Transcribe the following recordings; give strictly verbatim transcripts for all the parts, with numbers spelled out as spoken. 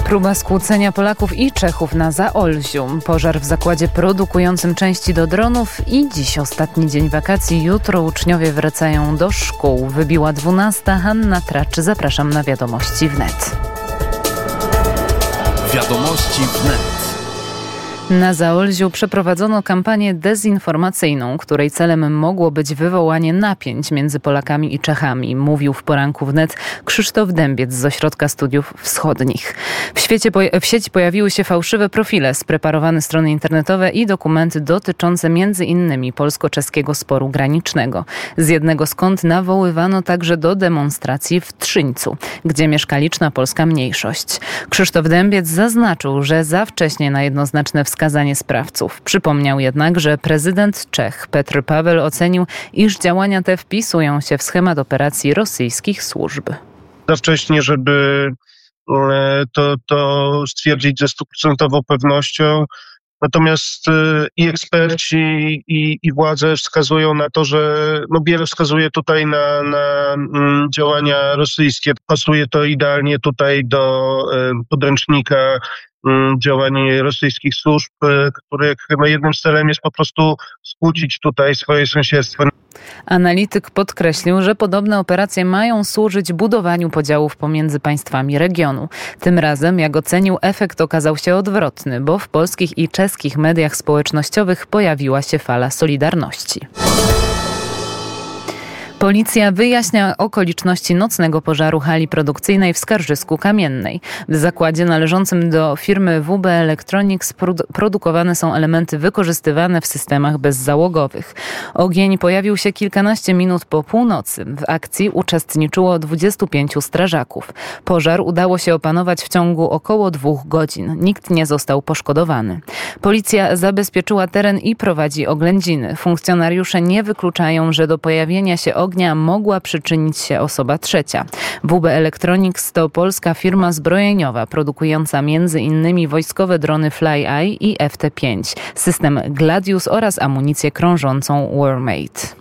Próba skłócenia Polaków i Czechów na Zaolziu. Pożar w zakładzie produkującym części do dronów i dziś ostatni dzień wakacji. Jutro uczniowie wracają do szkół. Wybiła dwunasta. Hanna Tracz. Zapraszam na Wiadomości wnet. Wiadomości wnet. Na Zaolziu przeprowadzono kampanię dezinformacyjną, której celem mogło być wywołanie napięć między Polakami i Czechami, mówił w poranku wnet Krzysztof Dębiec z Ośrodka Studiów Wschodnich. W, świecie, w sieci pojawiły się fałszywe profile, spreparowane strony internetowe i dokumenty dotyczące między innymi polsko-czeskiego sporu granicznego. Z jednego z kont nawoływano także do demonstracji w Trzyńcu, gdzie mieszka liczna polska mniejszość. Krzysztof Dębiec zaznaczył, że za wcześnie na jednoznaczne wskazanie wskazanie sprawców. Przypomniał jednak, że prezydent Czech Petr Paweł ocenił, iż działania te wpisują się w schemat operacji rosyjskich służb. Za wcześnie, żeby to, to stwierdzić ze stuprocentową pewnością. Natomiast i eksperci, i, i władze wskazują na to, że no wiele wskazuje tutaj na, na działania rosyjskie. Pasuje to idealnie tutaj do podręcznika działań rosyjskich służb, których no jednym z celem jest po prostu skłócić tutaj swoje sąsiedztwo. Analityk podkreślił, że podobne operacje mają służyć budowaniu podziałów pomiędzy państwami regionu. Tym razem, jak ocenił, efekt okazał się odwrotny, bo w polskich i czeskich mediach społecznościowych pojawiła się fala solidarności. Policja wyjaśnia okoliczności nocnego pożaru hali produkcyjnej w Skarżysku-Kamiennej. W zakładzie należącym do firmy W B Electronics produkowane są elementy wykorzystywane w systemach bezzałogowych. Ogień pojawił się kilkanaście minut po północy. W akcji uczestniczyło dwudziestu pięciu strażaków. Pożar udało się opanować w ciągu około dwóch godzin. Nikt nie został poszkodowany. Policja zabezpieczyła teren i prowadzi oględziny. Funkcjonariusze nie wykluczają, że do pojawienia się ognia ognia mogła przyczynić się osoba trzecia. W B Electronics to polska firma zbrojeniowa produkująca między innymi wojskowe drony Fly-Eye i F T pięć, system Gladius oraz amunicję krążącą Warmate.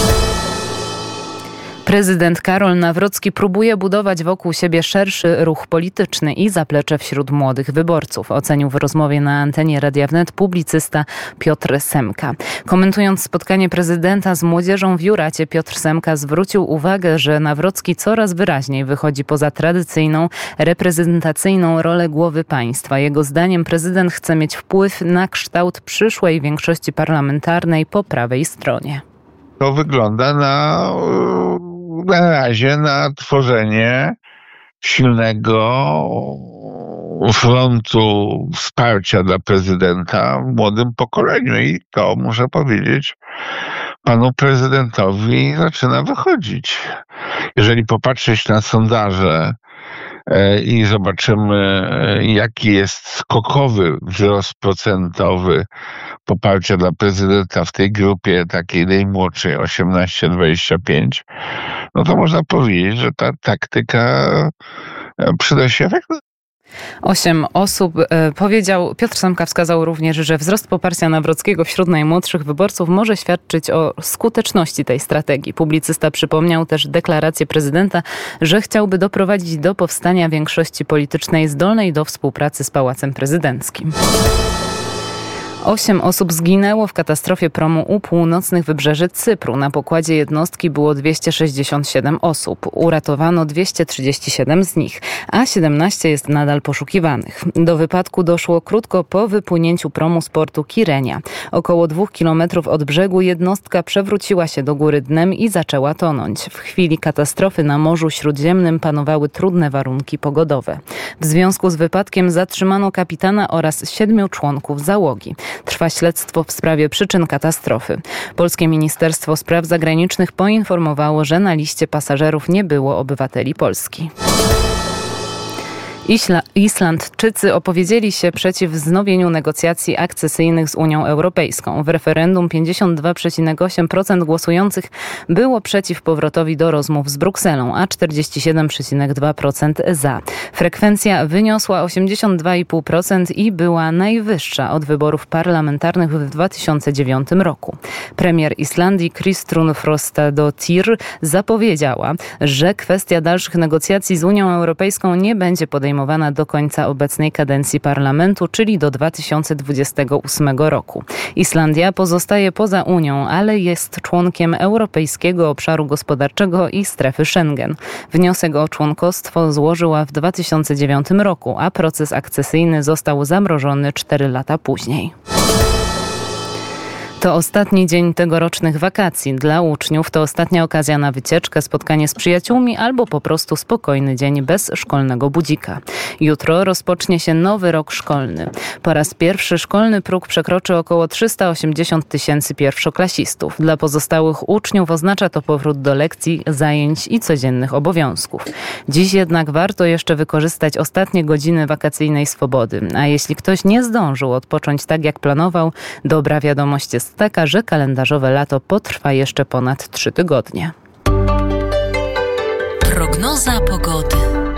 Prezydent Karol Nawrocki próbuje budować wokół siebie szerszy ruch polityczny i zaplecze wśród młodych wyborców, ocenił w rozmowie na antenie Radia Wnet publicysta Piotr Semka. Komentując spotkanie prezydenta z młodzieżą w Juracie, Piotr Semka zwrócił uwagę, że Nawrocki coraz wyraźniej wychodzi poza tradycyjną, reprezentacyjną rolę głowy państwa. Jego zdaniem prezydent chce mieć wpływ na kształt przyszłej większości parlamentarnej po prawej stronie. To wygląda na, na razie na tworzenie silnego frontu wsparcia dla prezydenta w młodym pokoleniu i to, muszę powiedzieć, panu prezydentowi zaczyna wychodzić. Jeżeli popatrzeć na sondaże i zobaczymy, jaki jest skokowy wzrost procentowy poparcia dla prezydenta w tej grupie takiej najmłodszej, osiemnaście dwadzieścia pięć, no to można powiedzieć, że ta taktyka przynosi efekt. Osiem osób e, powiedział, Piotr Semka wskazał również, że wzrost poparcia Nawrockiego wśród najmłodszych wyborców może świadczyć o skuteczności tej strategii. Publicysta przypomniał też deklarację prezydenta, że chciałby doprowadzić do powstania większości politycznej zdolnej do współpracy z Pałacem Prezydenckim. Osiem osób zginęło w katastrofie promu u północnych wybrzeży Cypru. Na pokładzie jednostki było dwieście sześćdziesiąt siedem osób. Uratowano dwieście trzydzieści siedem z nich, a siedemnaście jest nadal poszukiwanych. Do wypadku doszło krótko po wypłynięciu promu z portu Kirenia. Około dwóch kilometrów od brzegu jednostka przewróciła się do góry dnem i zaczęła tonąć. W chwili katastrofy na Morzu Śródziemnym panowały trudne warunki pogodowe. W związku z wypadkiem zatrzymano kapitana oraz siedmiu członków załogi. Trwa śledztwo w sprawie przyczyn katastrofy. Polskie Ministerstwo Spraw Zagranicznych poinformowało, że na liście pasażerów nie było obywateli Polski. Isla- Islandczycy opowiedzieli się przeciw wznowieniu negocjacji akcesyjnych z Unią Europejską. W referendum pięćdziesiąt dwa przecinek osiem procent głosujących było przeciw powrotowi do rozmów z Brukselą, a czterdzieści siedem przecinek dwa procent za. Frekwencja wyniosła osiemdziesiąt dwa i pół procent i była najwyższa od wyborów parlamentarnych w dwa tysiące dziewiątym roku. Premier Islandii Kristrún Frostadóttir zapowiedziała, że kwestia dalszych negocjacji z Unią Europejską nie będzie podejmowana do końca obecnej kadencji parlamentu, czyli do dwa tysiące dwudziestego ósmego roku. Islandia pozostaje poza Unią, ale jest członkiem Europejskiego Obszaru Gospodarczego i Strefy Schengen. Wniosek o członkostwo złożyła w dwa tysiące dziewiątym roku, a proces akcesyjny został zamrożony cztery lata później. To ostatni dzień tegorocznych wakacji. Dla uczniów to ostatnia okazja na wycieczkę, spotkanie z przyjaciółmi albo po prostu spokojny dzień bez szkolnego budzika. Jutro rozpocznie się nowy rok szkolny. Po raz pierwszy szkolny próg przekroczy około trzysta osiemdziesiąt tysięcy pierwszoklasistów. Dla pozostałych uczniów oznacza to powrót do lekcji, zajęć i codziennych obowiązków. Dziś jednak warto jeszcze wykorzystać ostatnie godziny wakacyjnej swobody. A jeśli ktoś nie zdążył odpocząć tak jak planował, dobra wiadomość jest taka, że kalendarzowe lato potrwa jeszcze ponad trzy tygodnie. Prognoza pogody.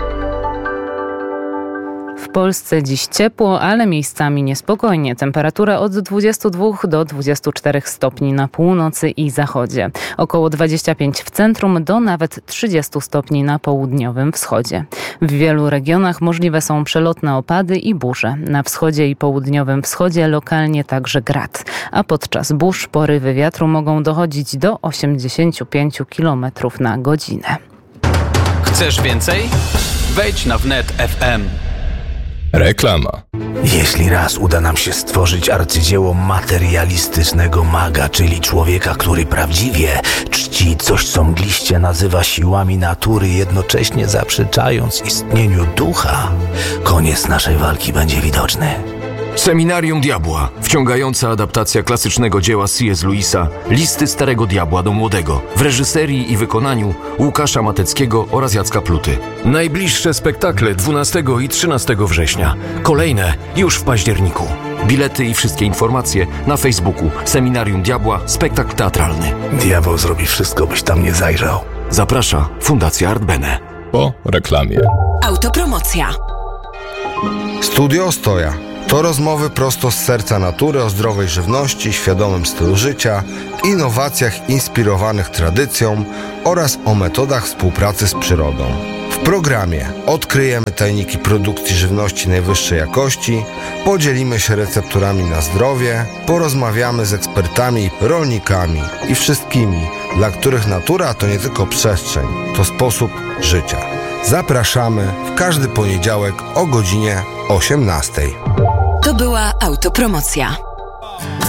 W Polsce dziś ciepło, ale miejscami niespokojnie. Temperatura od dwudziestu dwóch do dwudziestu czterech stopni na północy i zachodzie. Około dwadzieścia pięć w centrum do nawet trzydziestu stopni na południowym wschodzie. W wielu regionach możliwe są przelotne opady i burze. Na wschodzie i południowym wschodzie lokalnie także grad. A podczas burz porywy wiatru mogą dochodzić do osiemdziesięciu pięciu kilometrów na godzinę. Chcesz więcej? Wejdź na wnet kropka ef em. Reklama. Jeśli raz uda nam się stworzyć arcydzieło materialistycznego maga, czyli człowieka, który prawdziwie czci coś, co mgliście nazywa siłami natury, jednocześnie zaprzeczając istnieniu ducha, koniec naszej walki będzie widoczny. Seminarium Diabła. Wciągająca adaptacja klasycznego dzieła C S Lewisa Listy Starego Diabła do Młodego w reżyserii i wykonaniu Łukasza Mateckiego oraz Jacka Pluty. Najbliższe spektakle dwunastego i trzynastego września. Kolejne już w październiku. Bilety i wszystkie informacje na Facebooku Seminarium Diabła Spektakl Teatralny. Diabeł zrobi wszystko, byś tam nie zajrzał. Zaprasza Fundacja Art Bene. Po reklamie. Autopromocja. Studio Ostoja. To rozmowy prosto z serca natury o zdrowej żywności, świadomym stylu życia, innowacjach inspirowanych tradycją oraz o metodach współpracy z przyrodą. W programie odkryjemy tajniki produkcji żywności najwyższej jakości, podzielimy się recepturami na zdrowie, porozmawiamy z ekspertami, rolnikami i wszystkimi, dla których natura to nie tylko przestrzeń, to sposób życia. Zapraszamy w każdy poniedziałek o godzinie osiemnastej. To była autopromocja.